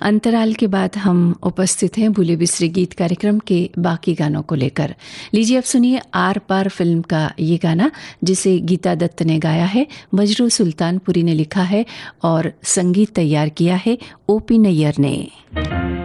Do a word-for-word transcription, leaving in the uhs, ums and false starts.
अंतराल के बाद हम उपस्थित हैं भूले बिसरे गीत कार्यक्रम के बाकी गानों को लेकर। लीजिए अब सुनिए आर पार फिल्म का ये गाना, जिसे गीता दत्त ने गाया है, मजरू सुल्तानपुरी ने लिखा है और संगीत तैयार किया है ओपी नैयर ने।